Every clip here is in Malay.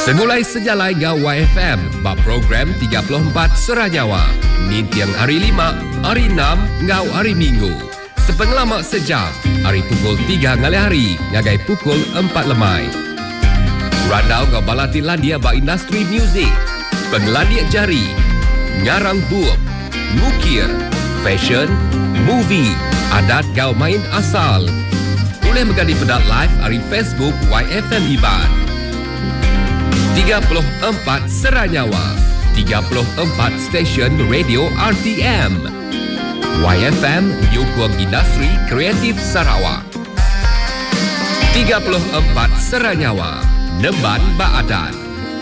Semulai sejalai ngau YFM, bab program 34 Seranyawa. Nintiang hari 5, hari 6, ngau hari Minggu. Sepengelamak sejam, hari pukul 3 ngalai hari, ngagai pukul 4 lemai. Randau ngau balati landia ba industri muzik, penglandia jari, ngarang buab, mukir, fashion, movie, adat ngau main asal. Boleh menjadi pedat live hari Facebook YFM Iban. 34 Seranyawa, 34 stesen radio RTM. YFM Nyukong Industri Kreatif Sarawak. 34 Seranyawa, Nemban Baadan.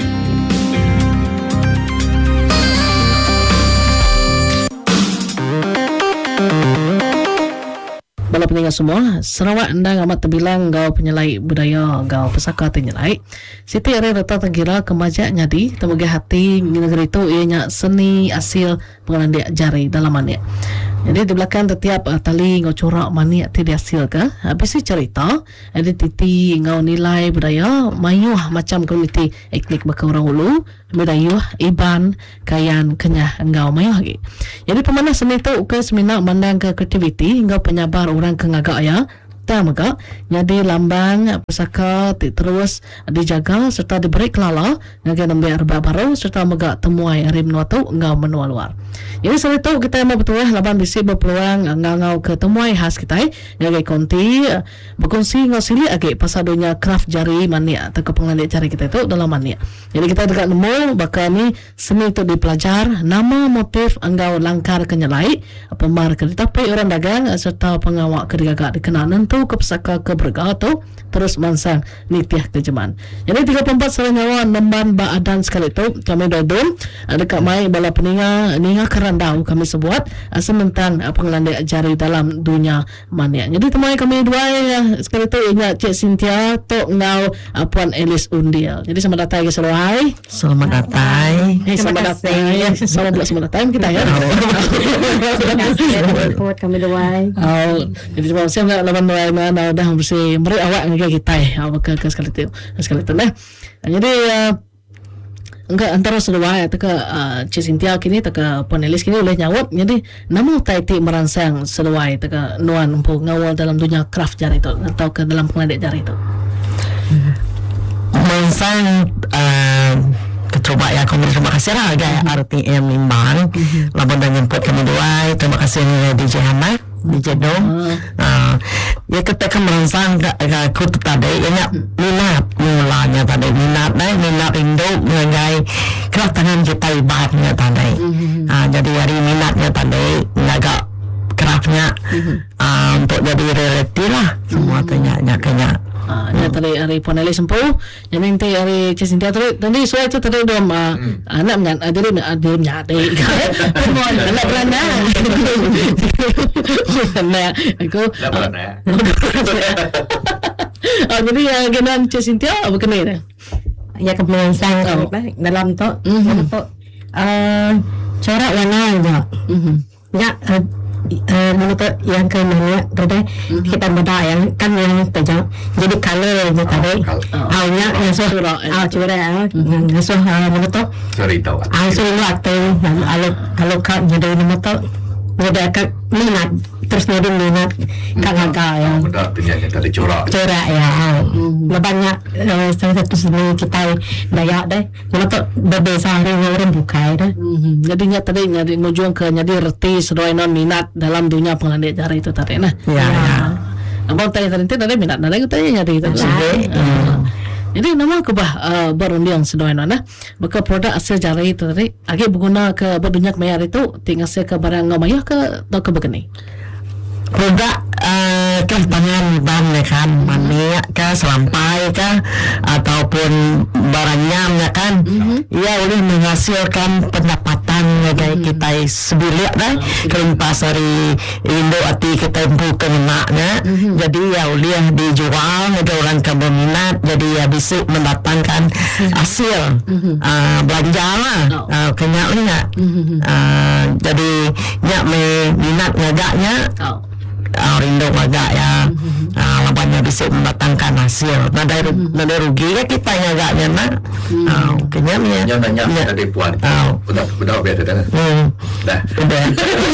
Bala pendengar semua, Sarawak ndang amat terbilang gau penyelai budaya, gau pesaka penyelai. Siti are rata terkira kemajak nyadi, temugi hati negeri itu ianya seni asil pengelandia jari dalamannya. Jadi di belakang setiap tali ngau corak mani ti dihasil ke, habis cerita, ada titi ngau nilai budaya, mayuh macam komuniti etnik baka orang Hulu, budaya Iban, Kayan, Kenyah ngau mayuh lagi. Jadi pemanah seni itu ke semina mandang ke kreativiti, ngau penyabar orang ke ngagak ya, maka jadi lambang pusaka terus dijaga serta diberi kelala ngagai nembe arba baru serta mega temuai rim nuatu ngau menua luar. Jadi selain itu kita mau betul laban bisi berpeluang ngau ke temuai khas kita ngagai konti berkongsi ngau sili age pasal dunia craft jari mania atau kepengelandia jari kita itu dalam mania. Jadi kita dekat nemu bakal ni seni itu dipelajar nama motif ngau langkar kenyalai pemar ke tapi orang dagang serta pengawak kedigagak dikenal nentu ke pesaka ke bergah tu terus mansang nitiah kejeman. Jadi 34 Seranyawa Nemban Baadan sekali tu kami dodom dekat mai bala peninga ninga kerandau kami sebuat sementang pengelandia jari dalam dunia mania. Jadi temui kami dua sekali tu inya Cik Cynthia tok ngau Puan Elis Undil. Jadi selamat datang ke Sarawak. Selamat datang. Selamat datang. Selamat datang kita ya. Terima kasih buat kami dua. Jadi sebab saya lawan dua mana dah bersih meri awak dengan kita ke sekali tu nah. Jadi enggak antara sedua ya teka Cik Cynthia kini teka panelis kini boleh nyawat. Jadi namu taiti merangsang sedua teka nuan empu ngawal dalam dunia craft jari itu atau ke dalam pengelandia jari itu. Merangsang coba ya kami terima kasih lah gaya RTM Imbang laban dan jemput kami dua. Terima kasih DJ Hamad, DJ Dom. Ya ketika merangsang aku tadi ya minat mulanya tadi minat induk mengenai keratan kita ibaratnya tadi. Jadi hari minatnya tadi agak craftnya untuk jadi reality lah semua tanya. Ya tadi hari panelis sempuh, yang nanti hari Cik Cynthia tadi soal itu tadi dom anak jadi adik anak beranak aku jadi genan Cik Cynthia apa kena ni ya kebiasaan dalam tu corak warna aja ya menurut yang ke mana tadi kita beda yang kan yang tajam jadi color aja tadi awalnya yang corak menurut cerita waktu kalau kau jadi menurut ada minat terus jadi minat kakak yang ternyata tadi corak ya banyak salah satu seni kita Dayak deh menurut berbeza hari orang bukai deh. Jadi tadi nyari ngujung ke nyari reti sedoi non minat dalam dunia pengelandia jari itu tadi nah ya abang tanya tadi minat nada kita nyari itu jadi nama kebah berundian sedoi non nah maka produk asal jari itu tadi agak berguna ke berdunia mayar itu tinggal saya ke barang ngamaya ke atau ke begini produk tangan ban kan mania kah selampai kah ataupun barangnya kan ia boleh menghasilkan pendapatan negara kita sebilik dah kelimpas dari Indo ati kita buka menaknya jadi ya boleh dijual negara orang keberminat jadi ya bisa mendatangkan hasil belanja lah kenyaknya jadi nyak minat ngagaknya rindu agak ya. Lawannya bisa mendatangkan hasil. Nada rugi ya kita yang agaknya nak. Kenyamnya. Yang nanya ada puan. Udah biasa dah. Dah. Udah.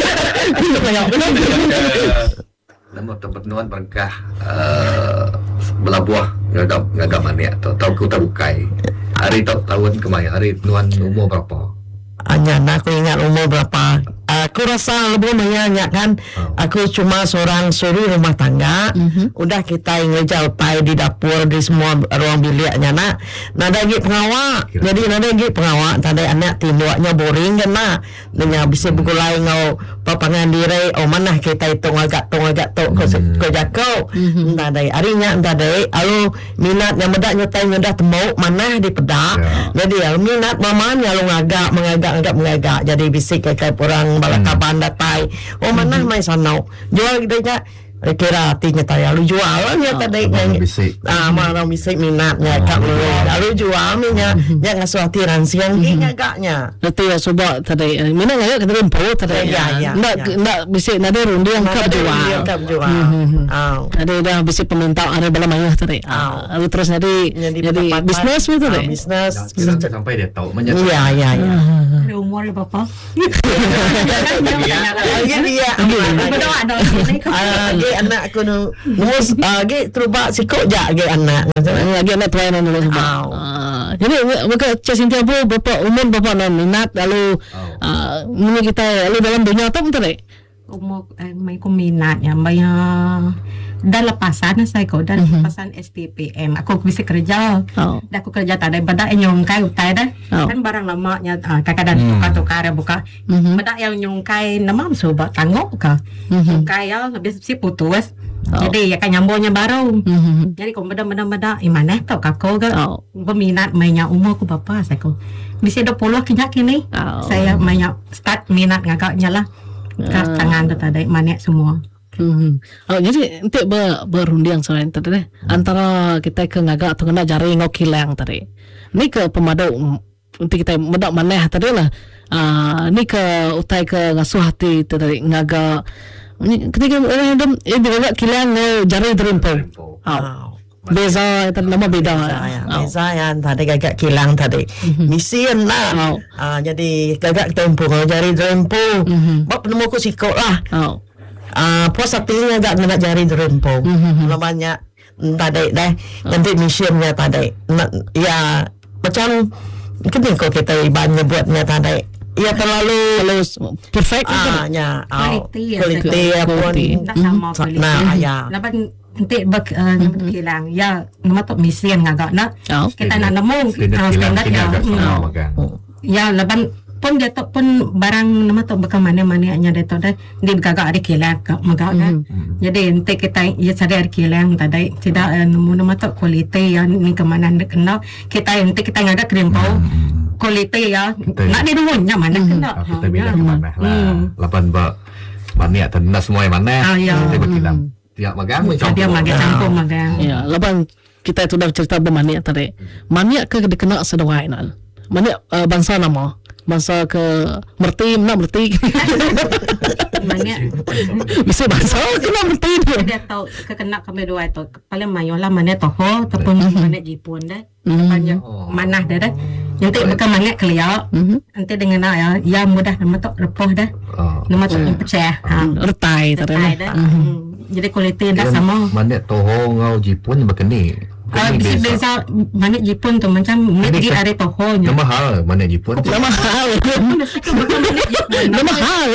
Nama tempat nuan berkah belabuah ngagam mania tahu ku tahu bukai. Hari tahun kemarin hari nuan umur berapa? Hanya aku ingat umur berapa. Aku rasa lebih banyak kan. Aku cuma seorang suri rumah tangga. Udah kita ngejar pai di dapur di semua ruang biliknya nak. Nada lagi pengawak. Jadi nada lagi pengawak. Tadi anak tinduaknya boring kan nak. Dengan bisa begulai ngau papangan diri. Oh mana kita hitung agak tung ko jakau. Nada harinya nada. Alu minat yang medak nyotai nyodah temu mana di pedak. Jadi alu minat mamanya alu mengagak. Jadi bisik kayak orang balakaban datai. Oh mana main sanau. Jual dia kira hatinya tanya lu jual nya tadi mana bisik minatnya kak lu lalu jual minyak yang ngasuh hati ransian agaknya itu ya coba tadi minat nggak kita rempo tadi nggak bisik nade rundi yang kap jual ada dah bisik peminta ada bala mayah tadi lalu terus jadi bisnis itu tadi bisnis sampai dia tahu menyatu iya ada umur berapa dia anak aku mus terubah sikok jak anak pelayanan dulu sebab jadi maka Cik Cynthia berapa umur berapa minat lalu ini kita lalu dalam dunia tu betul tak? Umur main ku minatnya banyak dah lepasan saya kau dah lepasan SPPM aku bisa kerja dah aku kerja tak ada badak yang nyongkai utai dah kan barang lamanya kadang-kadang tukar buka badak yang nyongkai nama sobat tangguh ka nyongkai ya habis si putus jadi ya kan nyambungnya baru jadi kau benda-benda mana tau kakau ke berminat mainnya umur ku berapa saya kau bisa 20 kini saya mainnya start minat ngagaknya lah tangan tu tadi manik semua. Jadi nanti berundiang selain tadi deh antara kita ke ngagak atau kena jari ngokilang tadi. Ni ke pemadau nanti kita medak maneh tadi lah. Ni ke utai ke ngasuh hati tadi ngagak. Ketika random ngagak kilang jari terempau. Beza itu nama beda yang tadi gagak kilang tadi misian lah jadi gagak tempo jari tempo bab nemu ku sikok lah pos artinya gak jari tempo namanya tadi deh nanti misiannya tadi ya macam kenapa kita ibaratnya buatnya tadi ya terlalu perfect quality pun sama quality lapan nanti kilang ya nama tu misian ngagak nak kita nak nemu standard ya laban pun dia tu pun barang nama tu bakal mana-mana nya dia tu dah dia gagak ada kilang magak kan jadi nanti kita ya sadar kilang tadi tidak nemu nama tu quality yang ni ke mana nak kenal kita nanti kita ngagak krimpau quality ya nak di rumahnya mana kena kita bilang ke mana lah lapan banyak tenas semua yang mana kita berkilang tiap magang dia campur magang ya lapan kita itu dah cerita bermaniak tadi maniak ke dikenal sedawai nan maniak bangsa nama bangsa ke merti mana merti maniak bisa bangsa kena merti dia tahu kekena kami dua itu paling mayolah maniak toho ataupun maniak Jepun dah panjang manah dah nanti bukan maniak kelia nanti dengan ya mudah nama tu repoh dah nama tu pecah retai tadi jadi kualiti dah sama. Mana toho ngau Jepun yang berkeni. Bisa mana Jepun tu macam ni di area toho nya. Nama hal mana Jepun. Nama hal. Nama hal.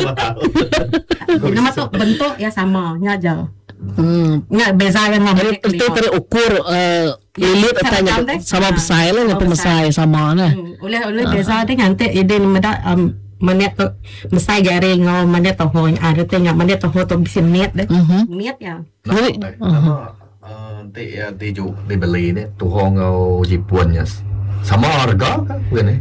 Nama tu bentuk ya sama nya aja. Nya beza yang ngomong itu terukur lilit tanya sama besar lah yang pemesai sama nah. Oleh beza dia nanti ide meda mana tu mesai garing ngau mana tu ho ada tengah mana tu ho tu bisa miat deh miat ya nanti ya di beli ni tu ho ngau Jepun ya sama harga kan begini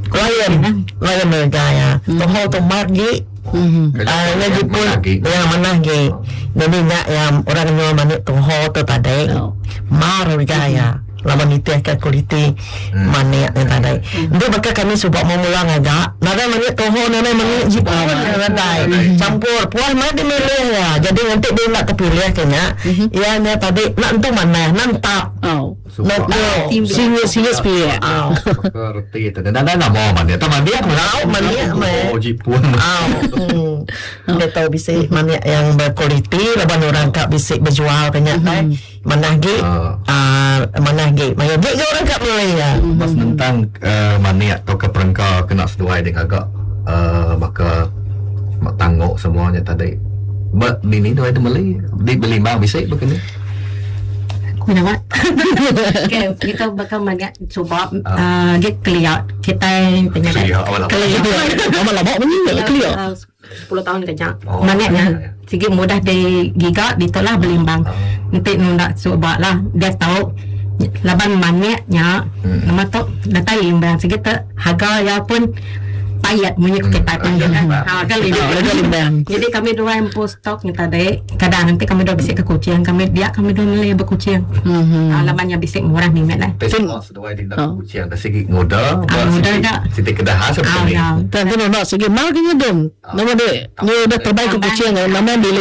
lain mereka ya tu ho tu margi yang Jepun yang mana lagi jadi nak yang orang ngau mana tu ho tu tadi mar mereka ya laban nitih ke kuliti maniak yang tadi. Itu bakal kami subak memulang agak. Nada maniak toho nada maniak jipan nada campur puan mana dimilih ya. Jadi nanti dia nak terpilih kena. Ya nya tadi nak entu mana nantap. Nak serius pilih. Reti itu dan ada nama maniak. Tapi maniak oh jipun. Dia tahu bisik maniak yang berkualiti laban orang kak bisik berjual banyak manahgi manahgi orang kak mulai ya pas tentang maniak atau keperengka kena sesuai dengan agak maka tanggung semuanya tadi ini tu ada beli dibeli mau bisik begini Kenapa? Okay, kita bakal banyak cuba get clear kita penyakit clear lama clear 10 tahun kerja maknanya sikit mudah di giga ditolak belimbang nanti nak cuba lah dia tahu laban maneknya nama tu data limbang sikit harga ya pun payat punya kita kali limbang jadi kami dua yang post stock ni tadi kadang nanti kami dua bisik ke kucing kami dua mulai berkucing labannya bisik murah ni mek lah semua sedua di dalam kucing dah segi ngoda siti kedah seperti ni tentu nak segi mal kena dong nama dia ni dah terbaik ke kucing nama dia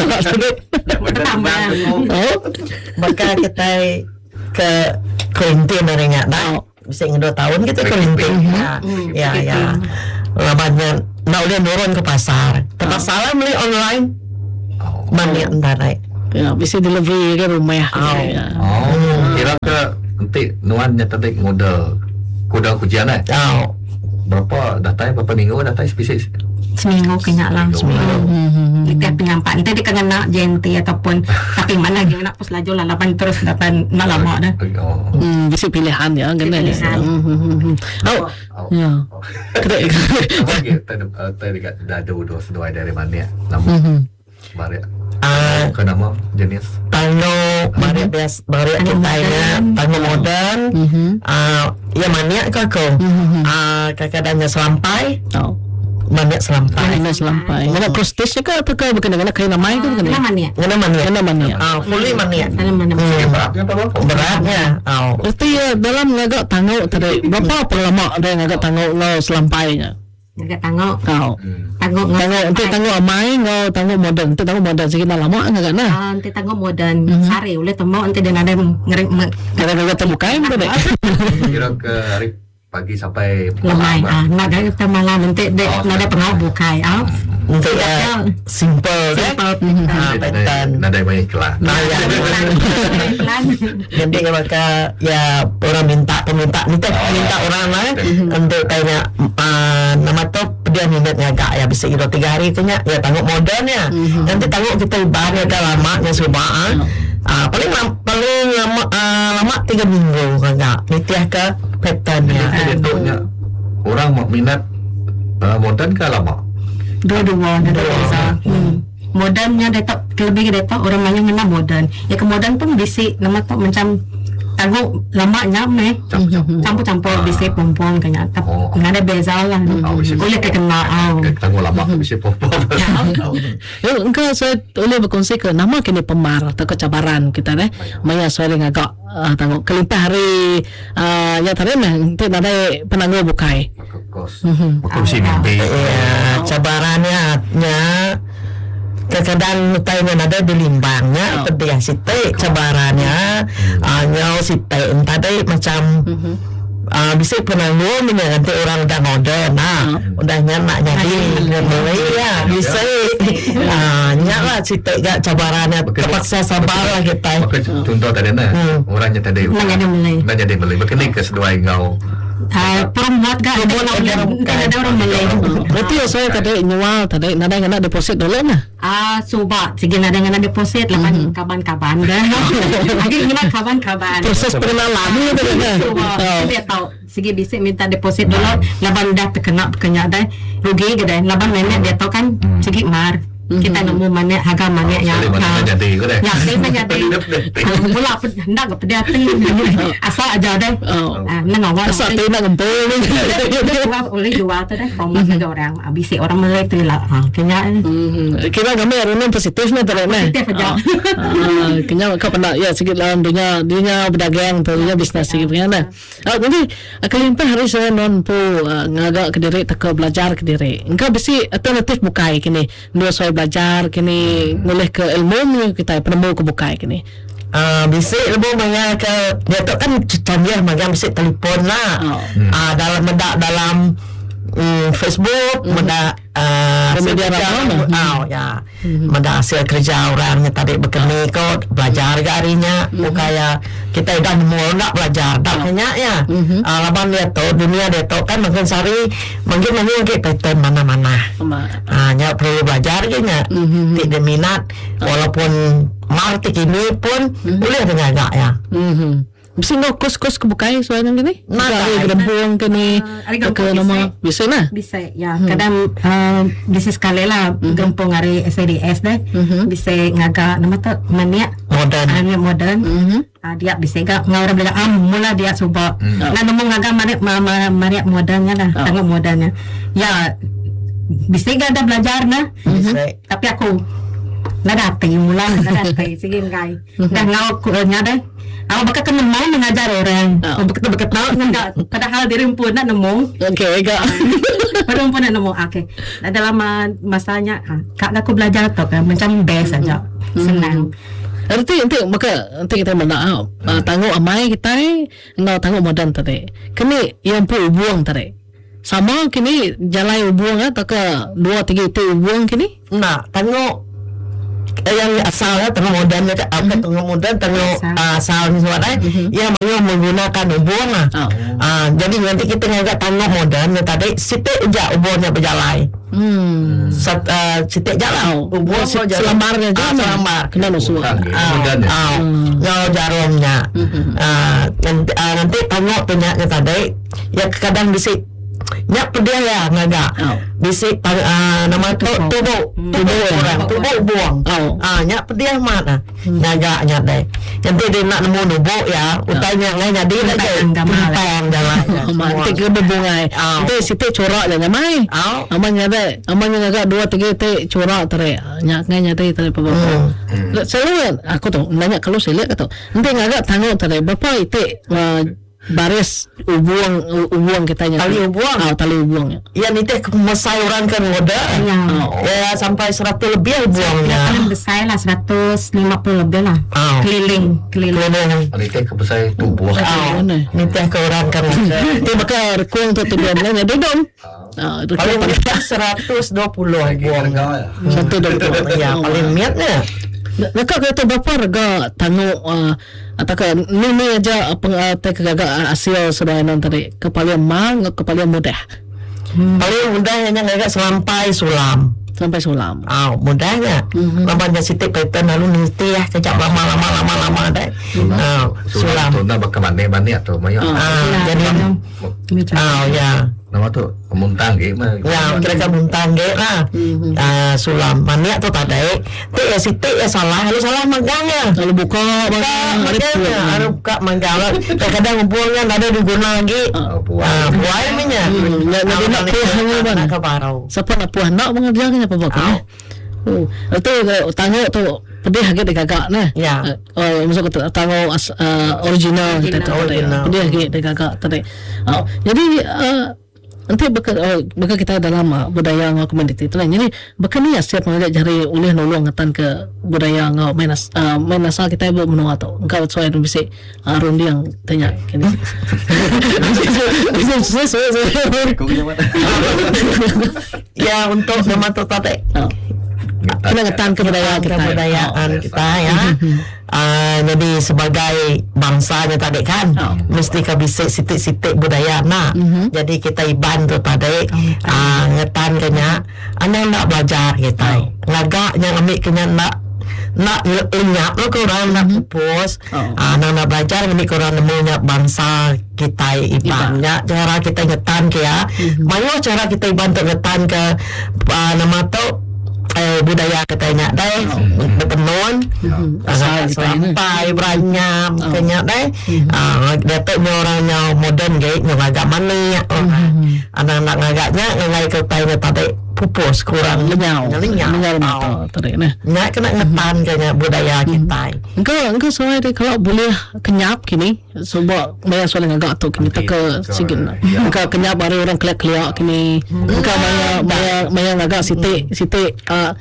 maka kita ke Kelintin ringat dah bisa 2 tahun kita Kelintin ya labannya nak boleh turun ke pasar terpaksa beli online mana antara ya bisa delivery ke rumah kira ke nanti nuannya tadi modal kuda kujian berapa datanya berapa minggu datanya spesies seminggu kena lah kita penyampak nanti dia kena jenti ataupun tapi mana lagi nak pos laju lah 8 terus dapat nak lama dah bisa pilihan ya kena ya tadi dah dua sedua dari mana nama Maria ke nama jenis Tano Maria bias Maria kita Tano modern ya maniak ke kau kadang-kadangnya selampai maniak selampai mana prostis ke atau ke bukan kain namai ke bukan maniak fully maniak beratnya berarti ya dalam ngagak tangguh tadi berapa lama ada ngagak tangguh lo selampainya ngagak tangguh nanti tangguh amai ngau tangguh modern nanti tangguh modern sikit lama ngagak nah nanti tangguh modern sari oleh temu nanti dia ada ngagak temu kain tu deh kira ke hari pagi sampai malam nak dari malam nanti ada pengaruh bukai nanti simple petan nada banyak kelas nanti maka ya orang minta orang lah nanti tanya nama tu dia minatnya agak ya bisa 3 hari tu ya tangguh modern ya nanti tangguh kita ibaratnya ke lamanya semua paling lama 3 minggu kan nitiah ke patternnya orang mau minat modern ke lama dua-dua modernnya detok lebih detok orang banyak minat modern ya ke modern pun bisik nama tu macam tangguh lamanya campur-campur bisik pompong kayaknya nggak ada beza lah boleh kekenal tangguh lama bisik pompong engkau saya boleh berkongsi ke nama kini pemar atau kecabaran kita deh maya soal agak tangguh kelimpah hari ya tadi mah itu ada penangguh bukai kursi mimpi cabarannya kadang-kadang tanya ada di limbangnya dia site cabarannya nyau site tadi macam bisa penangguh nanti orang udah modern udah nyanak jadi mulai ya bisa nyala site gak cabarannya terpaksa sabar lah kita contoh tadi orangnya tadi nak jadi beli begini ke sedua engkau perempuan gak ada orang beli berarti ya saya tadi nyual tadi nada deposit dulu nah coba sige nada deposit lapan kaban-kaban dah lagi gimana kaban-kaban proses pengenalan itu dia tahu sige bisa minta deposit dulu lapan dah terkena dah rugi gede lapan nenek dia tahu kan sige mar Kita nemu mana harga mana yang jadi ko deh. Ya, saya menjadi mula hendak ke pedati asal aja deh. Nengawal. Asal tu nak gempol. Oleh jual tu deh. Kalau ada orang, abis orang mulai tu lah. Kena. Kira kami orang positif ni terus ni. Positif aja. Kena kau pernah ya sikit dalam dunia berdagang, dunia bisnes sikit kan. Jadi kalimpah hari saya non pu ngagak Kediri tak belajar Kediri. Engkau besi alternatif bukai kini. Dua saya belajar kini boleh ke ilmu kita penemu ke bukai kini. Bisa ilmu maya ke dia tu kan canggih macam bisa telefon lah. Dalam Facebook, menda media ramah. Ya. Menda hasil kerja orangnya tadi berkeni kot belajar ke harinya. Kaya kita dah mau nak belajar dah banyak ya. Laban dia tu dunia dia tu kan makin sari mungkin ke pattern mana-mana. Nya perlu belajar ke nya. Tidak minat walaupun marti ini pun boleh dengan agak ya. Bisa nggak kos kebukai soalnya gini? Ada gerembung kini, ke nama bisa nah? Bisa ya. Kadang bisa sekali lah gerembung hari SDS deh. Bisa ngaga nama tu maniak modern. Dia bisa gak ngawur belajar mula dia coba. Nah nemu ngaga maniak modernnya lah, tengok modernnya. Ya bisa gak ada belajar nah. Tapi aku nadati mula nadati sige ngai. Dan ngau kurnya deh. Aku bakal kena mau mengajar orang. Betul tahu enggak. Padahal diri pun nak nemu. Okey, enggak. Padahal pun nak nemu. Okey. Dalam masanya, kak aku belajar tu kan macam best saja. Senang. Nanti kita mana tangguh amai kita ngau tangguh modern tadi. Kini yang pu ubuang tadi. Sama kini jalan ubuang atau ke 2-3 itu ubuang kini? Nah, tangguh yang asalnya tengah modern tengah modern tengah asal suara yang menggunakan ubon lah. Jadi nanti kita ngagak tengah modern tadi sitik je ubonnya berjalan. Sitik jalan ubon selambarnya je selambar kena nusuh. Ngau jarumnya. Nanti tengok punya tadi ya kadang bisa nyak pedia ya ngagak bisik nama tubuh buang nyak pedia mana ngagaknya deh nanti dia nak nemu nubu ya utainya ngai jadi ada gampang jalan nanti ke bebungai nanti situ corak dah nyamai amanya ngagak 2-3 te corak tere nyak ngai nyati tere pebabon selalu aku tu nanya kalau saya lihat tu nanti ngagak tangguh tere bapa itu baris ubuang kita nya tali ubuang ya ni teh mesai orang kan modal ya sampai 100 lebih ubuangnya paling besar lah 150 lebih lah keliling Ni teh ke besar tu buah. Ni teh ke orang kan dia bakal rekung tu dia belanja dodom paling 120 ubuang 120 ya paling miatnya. Nakak kata berapa harga tangguh atau ni aja apa kegagak hasil sebenarnya tadi kepaling mang kepaling mudah. Paling mudah hanya agak sampai sulam. Mudahnya. Lamanya sitik pattern lalu nanti ya kejap lama deh. Sulam tu nak berkemana tu maya. Jadi ya. Nama tu muntang ge mah. Ya, kira-kira muntang ge lah. Sulam maniak tu tadi. Tu ya sitik ya salah, lalu salah manggangnya. Kalau buka ada buka manggang. Kadang hubungnya ada diguna lagi. Buai minyak. Nak puah mana? Kebarau. Siapa nak puah nak mengerjakannya apa bakal? Itu tangguh tu pedih agak digagak nah. Ya. Maksud kata tangguh original kita tu. Pedih agak digagak tadi. Jadi nanti bakal kita dalam budaya ngau komuniti tu lah. Jadi bakal ni siap mengajak jari oleh nolong ngatan ke budaya ngau main asal kita ibu menua tu. Engkau soal tu bisa rundi yang tanya kini. Ya untuk nama tu tadi. Kena ngatan kebudayaan kita ya. Jadi sebagai bangsanya tadi kan mesti bisa sitik-sitik budaya nak. Jadi kita iban tu tadi ngetan kenya anak nak belajar kita. Ngagaknya ambil kenya nak lenyap lo korang nak pupus nak belajar ini korang nemunya bangsa kita ibannya cara kita ngetan ke ya. Mana cara kita iban tu ngetan ke nama tu budaya katanya deh bertenun sampai beranyam kenya deh datanya orangnya modern gay ngagak mana anak-anak ngagaknya ngai katanya tadi pupus kurang lenyau tadi nah nggak kena ngetan kayaknya budaya kita engkau soalnya deh kalau boleh kenyap kini sebab banyak soalnya ngagak tu kini tak ke sikit engkau kenyap baru orang kelak kini engkau banyak ngagak siti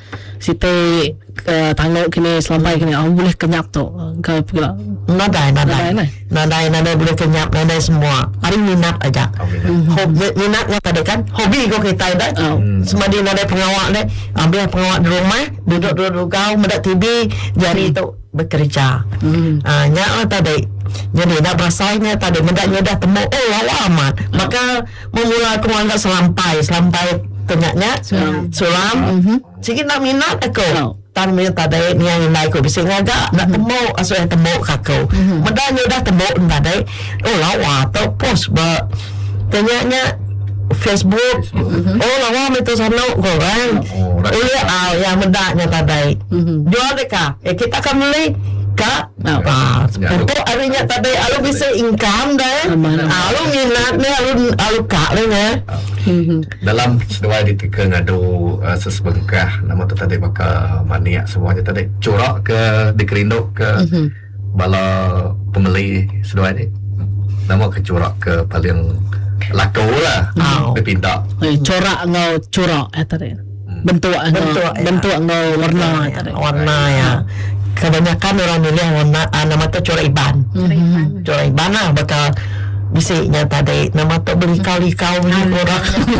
tangok kini selampai kini boleh kenyap tu engkau pula nadai boleh kenyap nadai semua hari minat aja minatnya tadi kan hobi kau kita dah semua dia nadai pengawal deh ambil pengawal di rumah duduk kau mendak TV jari tu bekerja nyak tadi jadi nak berasanya tadi mendaknya dah temu amat maka memula aku anggap selampai kenyaknya sulam sikit nak minat aku tan minat tadi ni yang lain aku bisa ngagak nak temu aso yang temu kakau mendaknya dah temu tadi lawa tu post kenyaknya Facebook lawa itu sana korang yang mendaknya tadi jual deka kita akan beli Kak, untuk harinya tadi alu bisa income dah, alu minat ni alu kak ni ya. Dalam sesuai di tiga ngadu sesebengkah nama tu tadi maka maniak semuanya tadi corak ke dikerinduk ke bala pembeli sesuai ni nama ke corak ke paling laku lah berpindah corak ngau corak tadi bentuk ngau warna ya. Kebanyakan orang milih warna nama tu corak iban lah bakal bisiknya tadi nama tu beli kau beli orang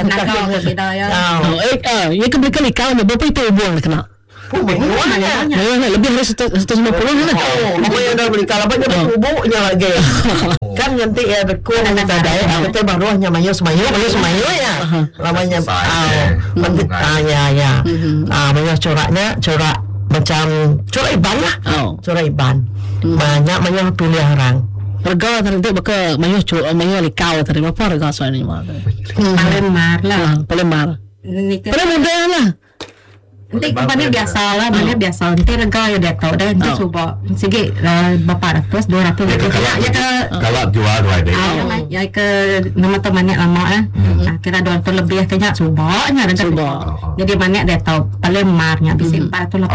ya ke beli kau ni berapa itu buang kena lebih dari 150 lah apa yang dah beli kalau banyak bubuknya lagi kan nanti ya berkurang tadi kita baru hanya mayo ya lamanya banyak corak macam corak iban lah corak iban banyak pilih orang harga nanti bakal mayo likau tadi berapa harga soalnya paling mar lah paling mudah lah nanti mana biasa nanti harga ya dia tahu dah nanti coba sikit berapa ratus 200 ya ke kalau jual dua deh ya ke nama tu mana lama kira 200 lebih kayaknya coba jadi mana dia tahu paling marnya bisa 480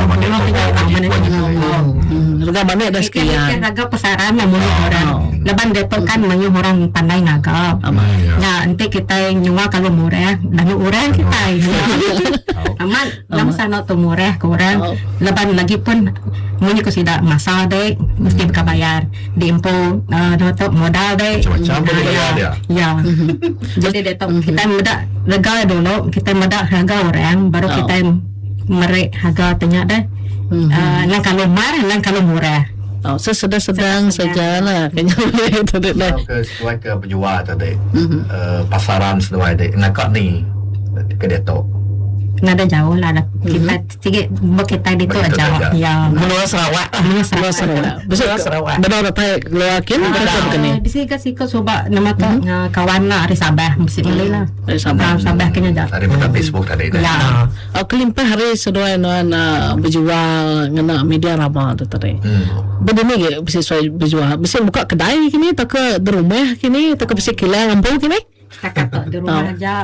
harga mana ada sekian harga pasaran namanya orang leban dia tahu kan banyak orang pandai naga ya nanti kita nyual kalau murah dan orang kita aman lama sana tu murah kurang leban lagi pun mungkin aku tidak masalah deh mesti berbayar diimpo modal deh macam berbayar dia ya jadi dia tahu kita mudah lega dulu kita mudah harga orang baru kita merek harga tanya deh nang kalau marah nang kalau murah sedang saja lah kayaknya itu deh sesuai ke penjual tadi pasaran sesuai deh nak ni ke dia tahu nada jauh lah kita sikit kita di tu jauh ya Benua Sarawak besar Sarawak benar tak keluakin bisa kasih coba nama tu kawan lah dari Sabah mesti boleh lah dari Sabah kena jauh dari mata Facebook tadi ya kelimpah hari sedua nuan berjual ngena media ramah tu tadi begini ke bisa berjual bisa buka kedai kini tak ke di rumah kini tak ke bisa kilang lampu kini di rumah aja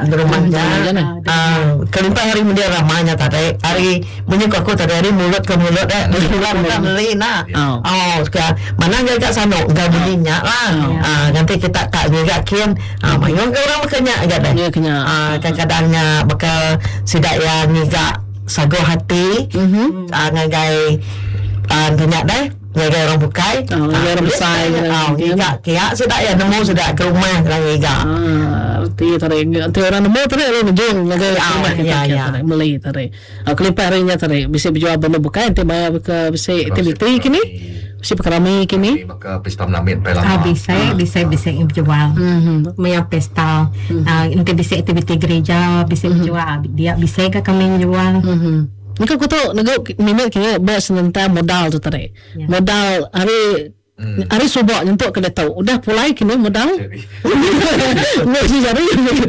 kelimpah hari media ramahnya tadi hari menyuka aku tadi hari mulut ke mulut mulut beli nak sekarang mana gak sana gak belinya lah nanti kita tak juga kian mayung ke orang makanya agak dah kadang-kadangnya bakal sidak yang niga sago hati ngagai tanya dah ngagai orang bukai orang besar kia sudah ya nemu sudah ke rumah lagi gak tadi orang nemu tadi orang menjual ngagai rumah kita beli tadi kelimpah harinya tadi bisa berjual benda bukai nanti bayar bisa aktiviti kini bisa perkami kini maka pesta menamit pelama bisa berjual maya pesta nanti bisa aktiviti gereja bisa berjual dia bisa ke kami jual Maka aku tahu negara minat kini bahas tentang modal tu tadi. Modal hari Hari subak nyentuk kena tahu. Udah pulai kena modal. Nggak sih cari.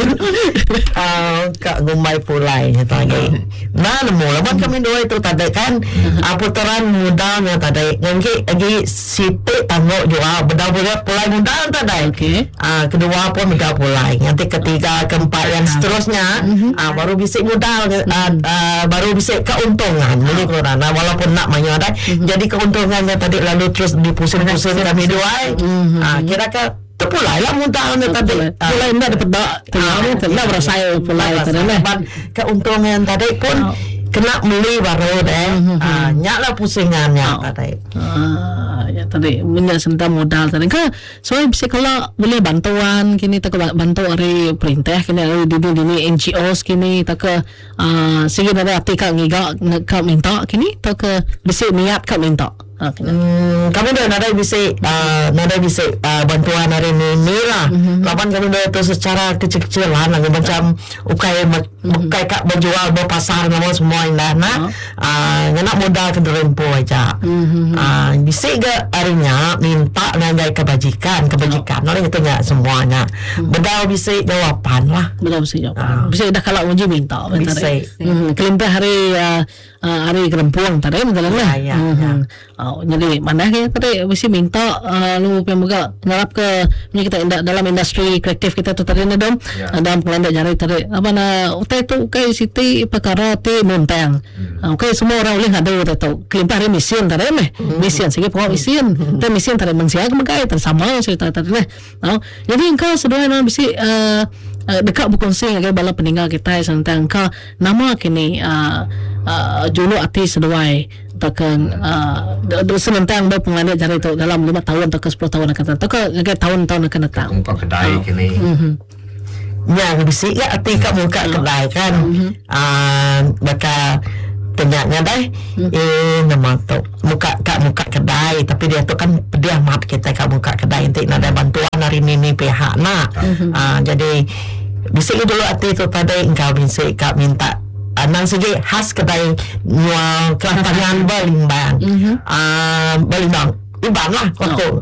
Kak gumai pulai tadi. Nah, nemu lawan kami dua itu tadi kan putaran modalnya tadi. Yang lagi Siti tangguh jual bedal-bedal pulai modal tadi. Okey. Kedua pun modal pulai. Nanti ketiga, keempat yang seterusnya baru bisa modal, baru bisa keuntungan. Ini corona walaupun nak mayu ada. Jadi keuntungannya tadi lalu terus dipusing-pusing kami dua. Kira-kira terpulai lah modalnya tadi. Pulai enggak dapat dak. Tidak berasa pulai tadi. Keuntungan tadi pun kena beli baru deh. Nyaklah pusingannya tadi. Ya tadi punya sentam modal tadi kan soalnya bisa kalau boleh bantuan kini tak bantu dari perintah kini dari dini NGOs kini tak ke segi ada hati kak ngiga kak minta kini tak ke bisa niat kak minta. Kami dah nada bisa bantuan hari ini lah. Lapan kami dah itu secara kecil-kecilan lagi macam ukai kak berjual berpasar nama semua indah nak nak modal ke derempo aja. Bisa ke harinya minta nangai kebajikan orang itu nggak semuanya. Bedal bisa jawapan lah. Bedal bisa jawapan. Bisa dah kalau uji minta. Bisa. Kelimpah hari kerempuang tadi betul lah. Jadi mana ke tadi mesti minta lu pemuga ngarap ke ni kita dalam industri kreatif kita tu tadi ni dom dalam kelandak jari tadi apa na utai tu kai Siti perkara ti montang. Okey semua orang boleh ada tahu kelimpah hari mesin tadi meh mesin segi pokok mesin tu mesin tadi mensia ke makai tersama cerita tadi ni. Jadi engkau sedua nak bisi dekat berkongsi dengan bala peninggal kita tentang engkau nama kini julu artis seduai takkan senentang berpengaruh jari itu dalam 5 tahun atau 10 tahun akan datang atau tahun-tahun akan datang muka kedai kini ya bisa ya arti kat muka kedai kan maka penyaknya dah nama tu muka kedai tapi dia tu kan dia mat kita kat muka kedai nanti ada bantuan hari ni pihak nak jadi bisa dulu arti tu tadi engkau bisa kat minta nang segi khas kedai nyual kelapangan balimbang iban lah untuk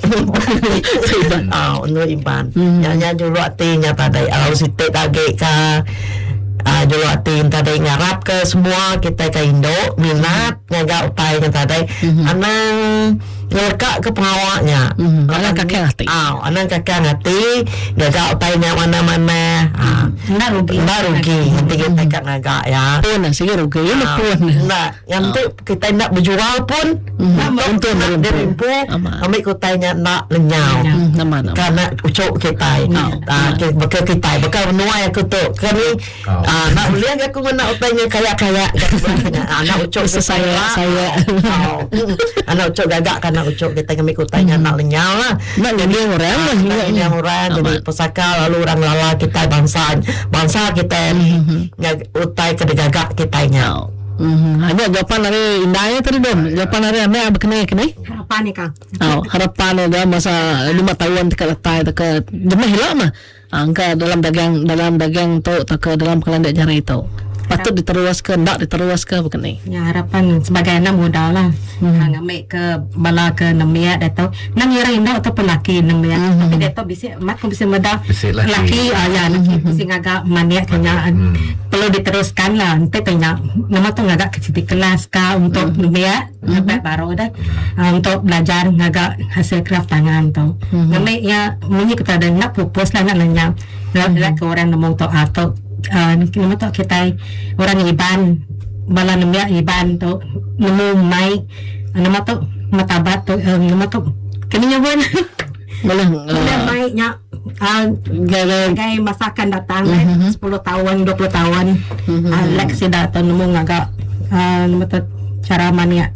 iban nyanyi dulu artinya tadi kalau Siti lagi ka dulu arti tadi ngarap ke semua kita ke Indo minat ngagak upai yang tadi anang ngelekak ke pengawaknya anak kakek hati ngagak upainya mana-mana nak rugi nanti kita kan ngagak ya pun segi rugi pun yang tu kita nak berjual pun untuk berimpu ambil kutainya nak lenyau karena ucuk kita bakal menua yang kutuk kami nak beli aku nak utainya kaya-kaya anak ucuk saya anak ucuk gagak kan nak ucuk kita kami kutainya nak lenyau lah nak jadi orang jadi pesaka lalu orang lala kita bangsa kita utai kedegagak kitanya hanya jawapan dari indahnya tadi dong jawapan dari anda berkenai harapan ni kang harapan ada masa 5 tahun dekat letai dekat jemah hilang mah angka dalam dagang tu tak dalam kelandak jari itu patut diteruskan tak diteruskan berkenai ya harapan sebagai anak muda lah ngambil ke bala ke namiat atau nang orang indah atau pelaki namiat tapi dia tu bisa mat kau bisa medal laki ya bisa ngagak maniak kena perlu diteruskan lah nanti tanya nama tu ngagak ke siti kelas ka untuk namiat sampai baru dah untuk belajar ngagak hasil craft tangan tu ngambil ya munyi kita ada nak propose lah nak nanya ke orang ngomong tu atau nama tu kita orang iban bala namiat iban tu nemu mai nama tu matabat tu nama tu keninya pun boleh baiknya gaya masakan datang 10 tahun 20 tahun leksi datang nemu ngagak nama tu cara maniak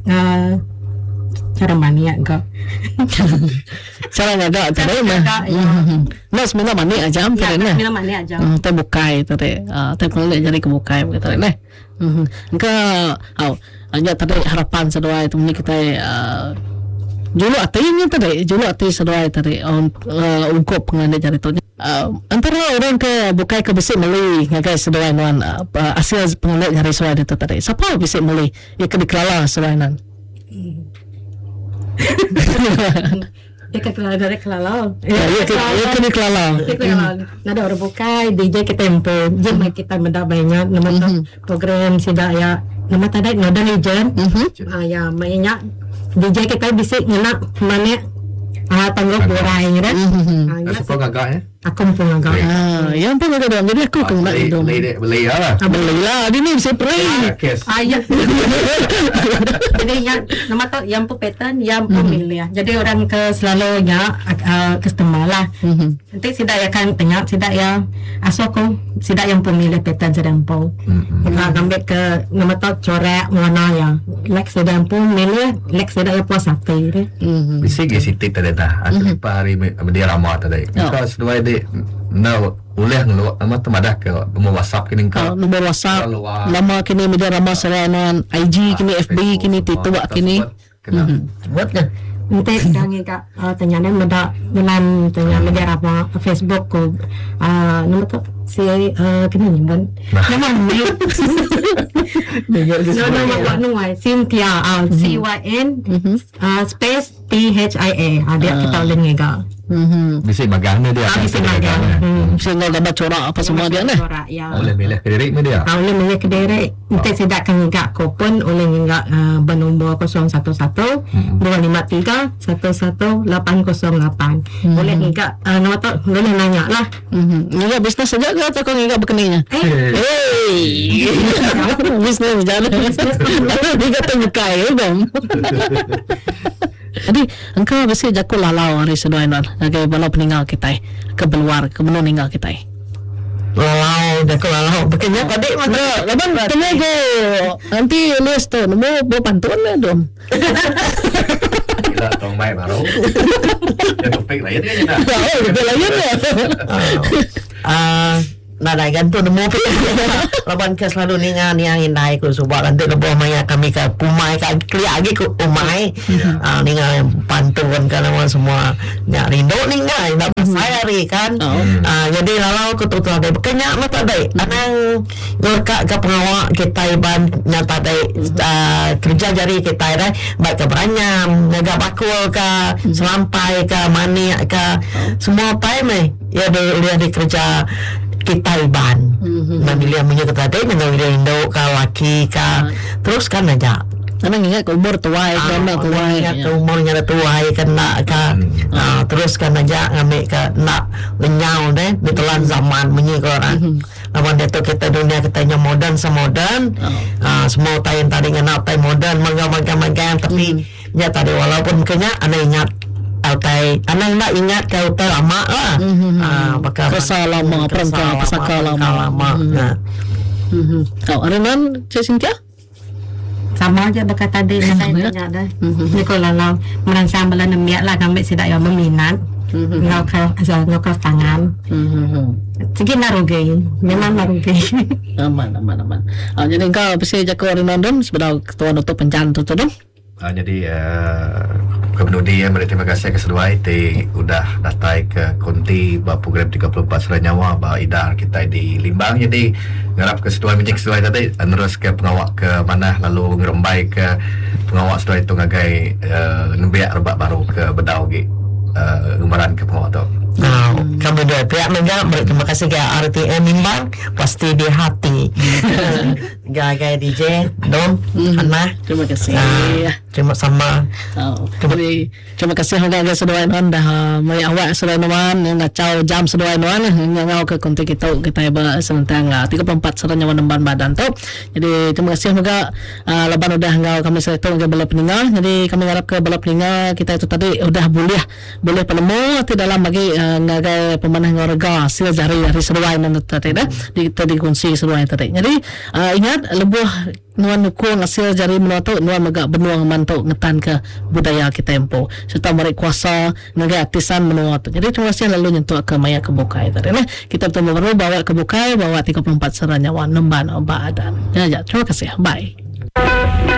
cara ngagak tadi mah nas mina mani aja ya mina mani aja terbukai tadi terpelak jadi kebukai begitu nah engkau hanya tadi harapan sedua itu ni kita julu ati sedua tadi ungkop penganut jari tu antara orang ke bukai ke besi meli ngagai sedua nuan hasil penganut jari sedua itu tadi siapa besi meli ya ke dikelala sedua nan Dia dari Kelalau. Ya kena Kelalau. Nada orang bukai DJ ke Tempo. Jam kita mendak banyak nama program sida ya. Nama tadi nada legend. Ya mainnya DJ kita bisa nyenak mana tanggap borai kan. Apa gagak ya? Aku pun agak. Yang pun agak dong. Jadi aku kena itu. Beli lah. Beli lah. Ini bisa pray. Ayah. Jadi yang nama tu yang pattern, yang pemilih. Jadi orang ke selalunya customer lah. Nanti sidak ya kan tanya, sidak ya asoko, sidak yang pemilih pattern sedang pun. Kita ambil ke nama tu corak warna ya. Like sedang pun milih, like sidak ya puas hati. Bisa ke sitik tadi dah. Aku lupa hari dia ramah tadi. Because dua no boleh ngeluar nama temadah ke nomor WhatsApp kini kau nomor WhatsApp nama kini media ramah seranan IG kini FB kini TikTok kini buat ke nanti jangan kak tanya meda dalam tanya media ramah Facebook ko nama tu si kini nyimpan nama nama nama Cynthia CYN space THIA dia kita boleh ngega bisa magang dia bisa magang bisa nggak corak apa semua dia corak ya boleh milih kediri dia boleh milih kediri nanti tidak akan ngegak kupon oleh ngegak bernombor 011 253 11808 boleh ngegak nama tu boleh nanya lah ngegak bisnes saja ke atau kau ngegak berkeninya bisnes jalan ngegak terbuka ya dong. Jadi engkau besi jaku lalau hari sedoan agai balau peninggal kita ke beluar ke menu ninggal kita lalau bekerja padik mana laban tenaga nanti list tu nemu bawa pantun lah dong kita tong mai baru ya topik lain kan kita betul lain Nada ganto nemu laban ke selalu ningan yang indai ku subak nanti lebih maya kami ke pumai ke klia lagi ku umai ningan pantun kan semua nyak rindo ningan dapat saya ri kan jadi lalau ku tutu ada bekenya mata dai anang ngorka ke pengawak kita iban nyata dai kerja jari kita dai baik ke beranyam naga bakul ke selampai ke maniak ke semua pai mai ya dia di kerja kita iban memilih menyukai tadi memilih Indo ke laki ke terus kan aja karena ingat umur tuai kena tuai umurnya tuai kena ke terus kan aja ngambil ke nak lenyau deh ditelan zaman menyukai orang lawan dia tu kita dunia kita modern semodern semua tayin tadi kena tay modern mangga tapi ya tadi walaupun kenya aneh ingat Altai, anak nak ingat kau lama lah. Kesal lama, perangkat pesaka lama. Kau Arinan, Cik Cynthia? Sama aja bekat tadi saya tanya dah. Ni kalau lah merangsang belan miak lah kami sidak yang berminat. Ngau ke tangan. Sikit narugi, memang narugi. Aman. Jadi kau pasti jago Arinan dong sebenarnya ketua nutup pencan tu dong. Jadi kemudian terima kasih ke seluai te udah datang ke konti bah program 34 Seranyawa bah idar kita di Limbang jadi ngarap ke seluai mencik seluai tadi terus ke pengawak ke mana lalu ngerembai ke pengawak seluai itu ngagai nembiak rebak baru ke bedau gi umaran ke pengawak tu. Kami dua pihak juga terima kasih ke RTM Limbang pasti di hati gaya DJ Dom Anna terima kasih terima sama terima kasih hangga sedoan dah mai awak sedoan yang ngacau jam sedoan ngau ke konti kita iba senentang 34 Seranyawa Nemban badan tu jadi terima kasih juga leban udah ngau kami saya tu bala peninggal jadi kami harap ke bala peninggal kita itu tadi udah boleh penemu ti dalam bagi ngagai pemanah ngorga hasil jari seruai nan tadi dah kita dikunci seruai tadi jadi ingat lebuh nuan nukung hasil jari menuatu nuan megak benuang mantuk ngetan ke budaya kita empo serta mereka kuasa ngagai artisan menuatu jadi terima kasih lalu nyentuh ke maya kebukai tadi nah kita bertemu baru bawa kebukai bawa 34 Seranyawa Nemban Badan ya terima kasih bye.